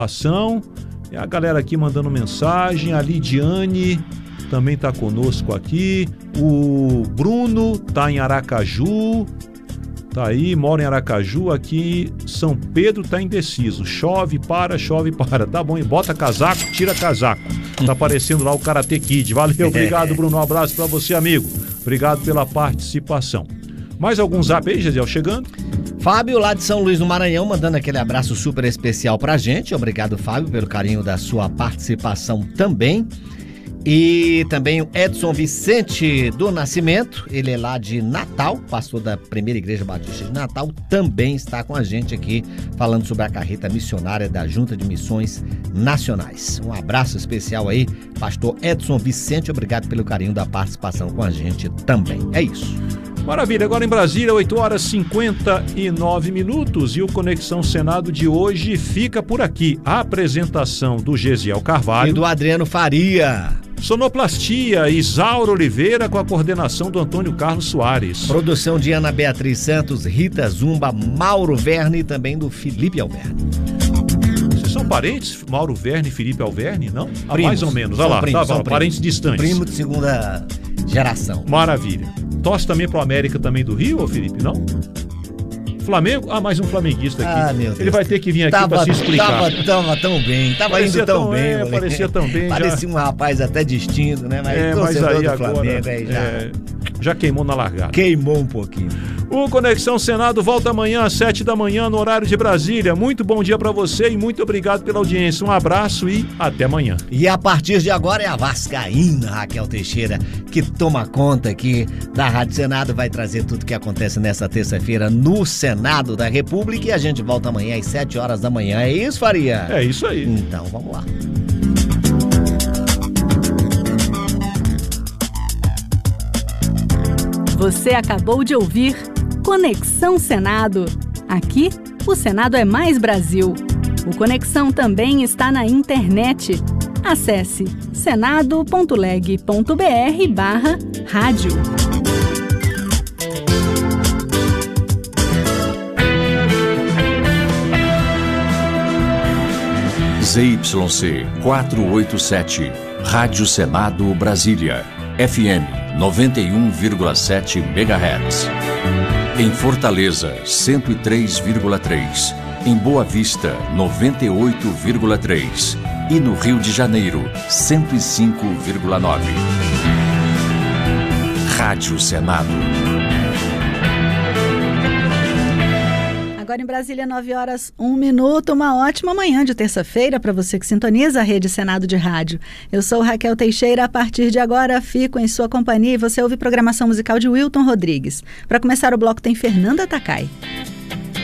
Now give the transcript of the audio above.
ação. É a galera aqui mandando mensagem. A Lidiane também está conosco aqui. O Bruno está em Aracaju. Tá aí, mora em Aracaju. Aqui São Pedro tá indeciso. Chove, para. Tá bom, e bota casaco, tira casaco. Tá aparecendo lá o Karate Kid. Valeu, obrigado, Bruno. Um abraço pra você, amigo. Obrigado pela participação. Mais algum zap aí, Gesiel, chegando? Fábio, lá de São Luís do Maranhão, mandando aquele abraço super especial pra gente. Obrigado, Fábio, pelo carinho da sua participação também. E também o Edson Vicente do Nascimento, ele é lá de Natal, pastor da Primeira Igreja Batista de Natal, também está com a gente aqui falando sobre a carreta missionária da Junta de Missões Nacionais. Um abraço especial aí, pastor Edson Vicente, obrigado pelo carinho da participação com a gente também. É isso. Maravilha, agora em Brasília, 8h59 e o Conexão Senado de hoje fica por aqui. A apresentação do Gesiel Carvalho e do Adriano Faria. Sonoplastia, Isauro Oliveira, com a coordenação do Antônio Carlos Soares. Produção de Ana Beatriz Santos, Rita Zumba, Mauro Verne e também do Felipe Alverne. Vocês são parentes, Mauro Verne e Felipe Alverne, não? Primos, mais ou menos, olha lá, primos, tá, parentes distantes. Primo de segunda geração. Maravilha. Torce também pro América também do Rio, ô Felipe, não? Flamengo? Ah, mais um flamenguista aqui. Ah, meu Deus. Ele vai ter que vir aqui para se explicar. Tava tão bem, parecia indo tão bem. Parecia tão bem. Parecia um rapaz até distinto, né? Mas aí do agora Flamengo, aí já queimou na largada. Queimou um pouquinho. O Conexão Senado volta amanhã às 7h no horário de Brasília. Muito bom dia para você e muito obrigado pela audiência. Um abraço e até amanhã. E a partir de agora é a vascaína Raquel Teixeira que toma conta aqui da Rádio Senado, vai trazer tudo que acontece nessa terça-feira no Senado da República e a gente volta amanhã às 7h. É isso, Faria? É isso aí. Então, vamos lá. Você acabou de ouvir Conexão Senado. Aqui, o Senado é mais Brasil. O Conexão também está na internet. Acesse senado.leg.br/rádio. ZYC 487, Rádio Senado Brasília, FM 91,7 MHz. Em Fortaleza, 103,3. Em Boa Vista, 98,3. E no Rio de Janeiro, 105,9. Rádio Senado. Agora em Brasília, 9h01. Uma ótima manhã de terça-feira para você que sintoniza a Rede Senado de Rádio. Eu sou Raquel Teixeira. A partir de agora, fico em sua companhia e você ouve programação musical de Wilton Rodrigues. Para começar o bloco tem Fernanda Takai.